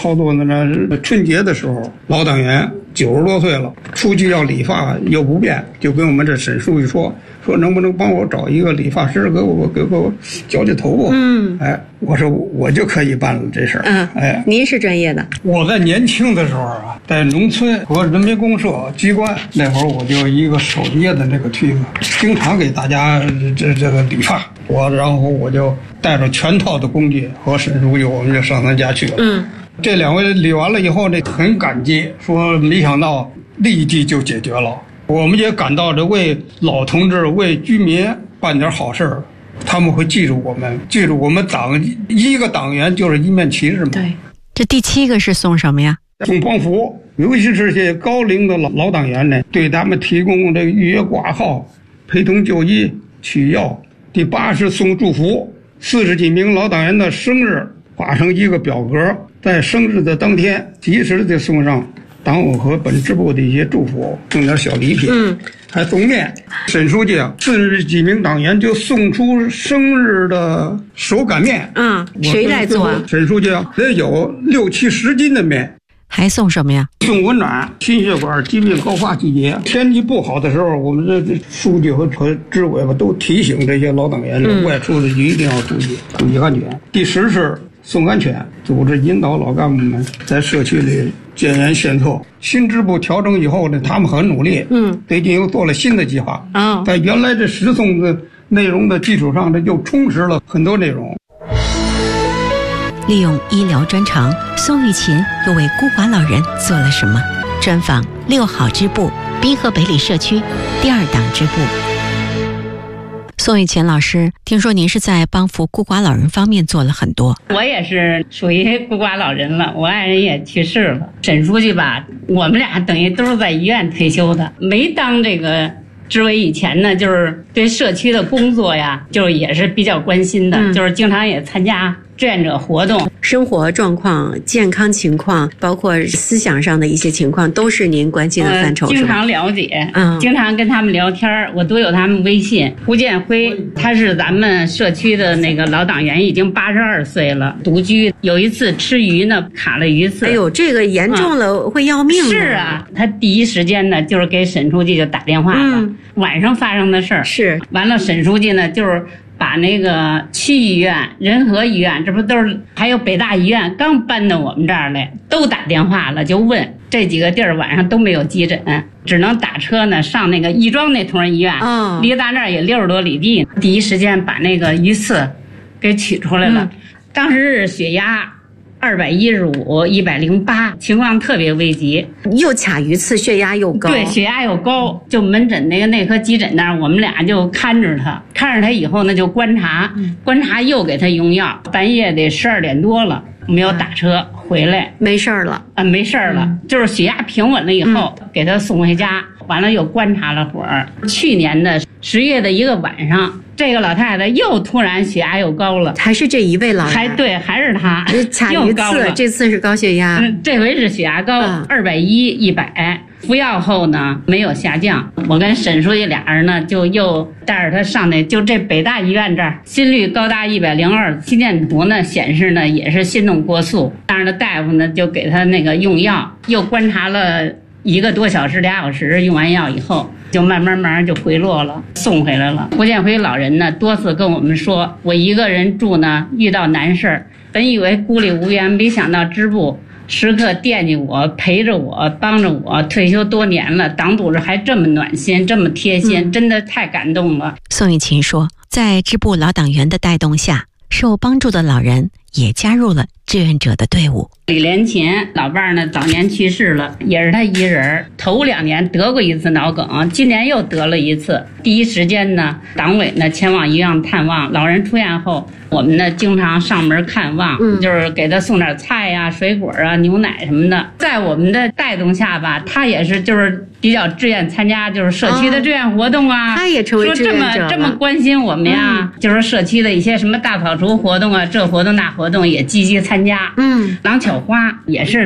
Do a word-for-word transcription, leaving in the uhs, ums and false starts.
操作的呢，春节的时候，老党员九十多岁了，出去要理发又不便，就跟我们这沈书记说说能不能帮我找一个理发师给我给我绞绞头发？嗯，哎，我说我就可以办了这事儿。 嗯，哎，您是专业的。 我在年轻的时候啊，在农村和人民公社机关那会儿，我就一个守夜的那个梯子，经常给大家这这个理发。我然后我就带着全套的工具和沈书记，我们就上他家去了。嗯。这两位理完了以后呢，很感激，说没想到立即就解决了。我们也感到这为老同志、为居民办点好事儿，他们会记住我们，记住我们党一个党员就是一面旗帜嘛。 对，这第七个是送什么呀？ 送帮扶，尤其是这些高龄的老老党员呢，对他们提供这个预约挂号、陪同就医、取药。第八是送祝福，四十几名老党员的生日画成一个表格，在生日的当天及时的送上党委和本支部的一些祝福，送点小礼品，嗯，还送面。沈书记啊，四十几名党员就送出生日的手擀面， 嗯，谁来做啊？ 沈书记啊，得有六七十斤的面。 还送什么呀？ 送温暖。心血管疾病高发季节，天气不好的时候，我们这书记和支委吧都提醒这些老党员，嗯、外出的一定要注意注意安全。第十是送安全，组织引导老干部们在社区里建言献策。新支部调整以后呢，他们很努力，嗯，最近又做了新的计划，啊、哦，在原来这十送的内容的基础上，这又充实了很多内容。 利用医疗专长，宋玉琴又为孤寡老人做了什么？专访六好支部滨河北里社区第二党支部。宋玉琴老师，听说您是在帮扶孤寡老人方面做了很多。 我也是属于孤寡老人了，我爱人也去世了。沈书记吧，我们俩等于都是在医院退休的，没当这个支委以前呢，就是对社区的工作呀，就是也是比较关心的，嗯、就是经常也参加志愿者活动。 生活状况、健康情况，包括思想上的一些情况，都是您关心的范畴， 呃、经常了解，嗯，经常跟他们聊天，我都有他们微信。胡建辉，他是咱们社区的那个老党员，已经八十二岁了，独居。有一次吃鱼呢，卡了鱼刺。 哎呦，这个严重了，嗯、会要命的。 是啊，他第一时间呢，就是给沈书记就打电话了，嗯、晚上发生的事儿。 是， 完了，沈书记呢，就是把那个区医院、仁和医院，这不都是还有北大医院刚搬到我们这儿来，都打电话了，就问这几个地儿晚上都没有急诊，只能打车呢上那个亦庄那同仁医院，哦、离咱这儿也六十多里地。第一时间把那个鱼刺给取出来了，嗯、当时血压二百一十五、一百零八，情况特别危急， 又卡鱼刺，血压又高。 对，血压又高，就门诊那个内科急诊那儿，我们俩就看着他，看着他以后呢就观察，嗯、观察又给他用药，半夜得十二点多了，我们又打车回来， 没事儿了， 啊，没事儿了，嗯、就是血压平稳了以后，嗯、给他送回家，完了又观察了会儿。去年的十月的一个晚上，这个老太太又突然血压又高了， 还是这一位老人？ 还对，还是她卡鱼刺，这次是高血压， 嗯、这回是血压高，二百一、一百。服药后呢没有下降，我跟沈书记俩人呢就又带着他上那就这北大医院这儿，心率高达一百零二，心电图呢显示呢也是心动过速，当然呢大夫呢就给他那个用药，又观察了一个多小时俩小时，用完药以后就慢慢慢慢就回落了，送回来了。胡建辉老人呢多次跟我们说，我一个人住呢遇到难事儿，本以为孤立无援，没想到支部时刻惦记我，陪着我，帮着我，退休多年了，党组织还这么暖心，这么贴心，嗯、真的太感动了。 宋玉琴说，在支部老党员的带动下，受帮助的老人也加入了志愿者的队伍。 李连勤老伴儿呢早年去世了，也是他一人，头两年得过一次脑梗，今年又得了一次。第一时间呢，党委呢前往医院探望，老人出院后，我们呢经常上门看望，嗯、就是给他送点菜呀、水果啊、牛奶什么的。在我们的带动下吧，他也是就是比较志愿参加，就是社区的志愿活动啊。哦、 他也成为志愿者了。 说这么这么关心我们呀，嗯、就是社区的一些什么大扫除活动啊，这活动那活动也积极参加。嗯，廊巧花也是